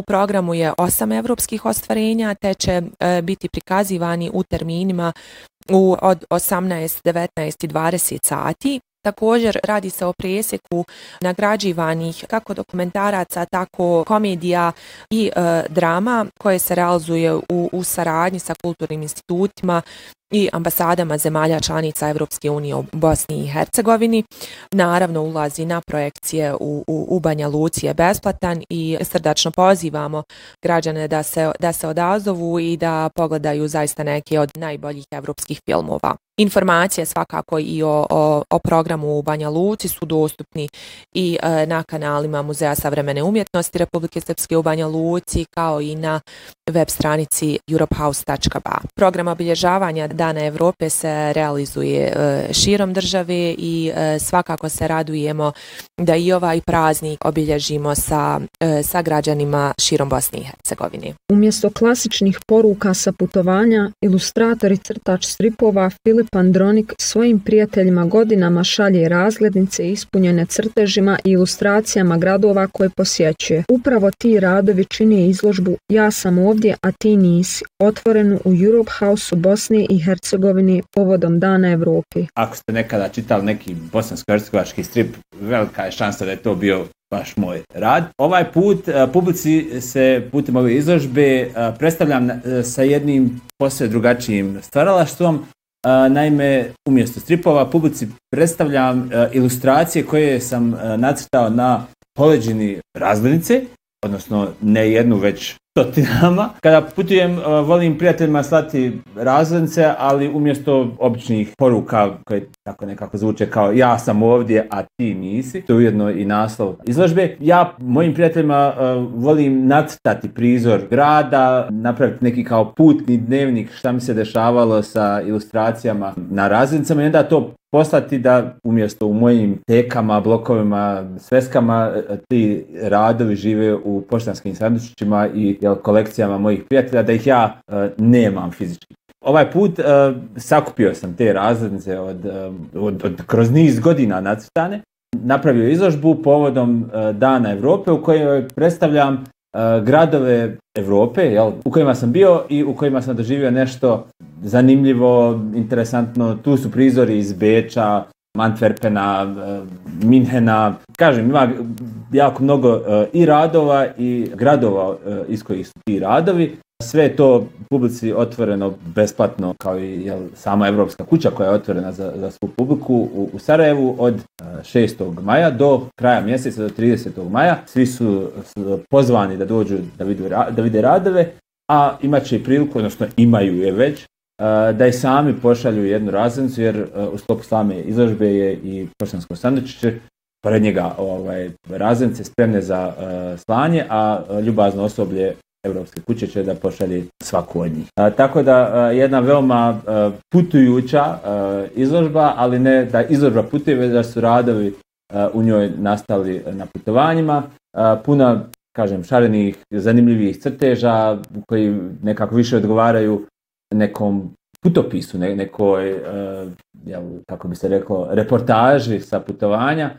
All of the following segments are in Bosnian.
programu je 8 evropskih ostvarenja, te će biti prikazivani u terminima od 18, 19 i 20 sati. Također radi se o presjeku nagrađivanih kako dokumentaraca, tako komedija i drama koje se realizuje u saradnji sa kulturnim institutima i ambasadama zemalja članica Evropske unije u Bosni i Hercegovini. Naravno, ulazi na projekcije u Banja Luci je besplatan i srdačno pozivamo građane da se odazovu i da pogledaju zaista neke od najboljih evropskih filmova. Informacije svakako i o programu u Banja Luci su dostupni i na kanalima Muzeja savremene umjetnosti Republike Srpske u Banja Luci, kao i na web stranici europehouse.ba. Program obilježavanja Dana Evrope se realizuje širom države i svakako se radujemo da i ovaj praznik obilježimo sa građanima širom Bosne i Hercegovine. Umjesto klasičnih poruka sa putovanja, ilustrator i crtač stripova Filip Andronik svojim prijateljima godinama šalje razglednice ispunjene crtežima i ilustracijama gradova koje posjećuje. Upravo ti radovi čine izložbu Ja sam ovdje, a ti nisi, otvorenu u Europe House u Bosni i Hercegovini povodom Dana Evrope. Ako ste nekada čitali neki bosansko-hercegovački strip, velika je šansa da je to bio baš moj rad. Ovaj put publici se putem ove izložbe predstavljam sa jednim posve drugačijim stvaralaštvom. Naime, umjesto stripova publici predstavljam ilustracije koje sam nacrtao na poleđini razglednice, odnosno ne jednu već stotinama. Kada putujem, volim prijateljima slati razglednice, ali umjesto običnih poruka koje tako nekako zvuče kao ja sam ovdje, a ti nisi. To je ujedno i naslov izložbe. Ja mojim prijateljima volim nacrtati prizor grada, napraviti neki kao putni dnevnik šta mi se dešavalo sa ilustracijama na razglednicama i onda to poslati da umjesto u mojim tekama, blokovima, sveskama ti radovi žive u poštanskim sandučićima i kolekcijama mojih prijatelja, da ih ja nemam fizički. Ovaj put sakupio sam te razglednice od kroz niz godina nacrtane, napravio izložbu povodom Dana Evrope u kojoj predstavljam gradove Evrope, u kojima sam bio i u kojima sam doživio nešto zanimljivo, interesantno. Tu su prizori iz Beča, Antwerpena, Minhena. Kažem, ima jako mnogo i radova i gradova iz kojih su ti radovi. Sve je to publici otvoreno besplatno, kao i sama Evropska kuća koja je otvorena za svu publiku u Sarajevu od 6. maja do kraja mjeseca, do 30. maja. Svi su pozvani da dođu da vide radove, a imat će i priliku, odnosno imaju je već, da i sami pošalju jednu razglednicu, jer u sklopu same izložbe je i poštansko sandučiće, pored njega razglednice spremne za slanje, a ljubazno osoblje Evropske kuće će da pošalje svaku od njih. Tako da jedna veoma putujuća izložba, ali ne da izložba putuje, već da su radovi u njoj nastali na putovanjima. Puna, kažem, šarenih, zanimljivih crteža koji nekako više odgovaraju nekom putopisu, nekoj, kako bi se reklo, reportaži sa putovanja.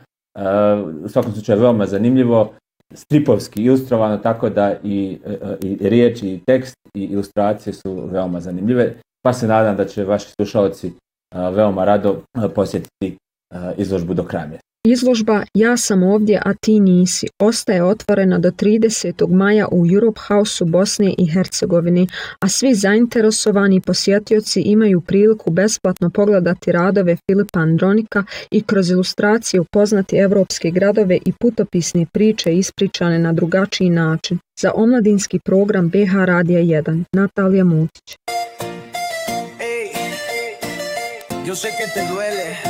U svakom slučaju veoma zanimljivo, stripovski ilustrovano, tako da i riječi, i tekst, i ilustracije su veoma zanimljive, pa se nadam da će vaši slušalci veoma rado posjetiti izložbu do kraja mjeseca. Izložba Ja sam ovdje, a ti nisi ostaje otvorena do 30. maja u Europe House u Bosni i Hercegovini, a svi zainteresovani posjetioci imaju priliku besplatno pogledati radove Filipa Andronika i kroz ilustracije upoznati evropske gradove i putopisne priče ispričane na drugačiji način. Za omladinski program BH Radija 1, Natalija Mutić. Yo sé que te duele.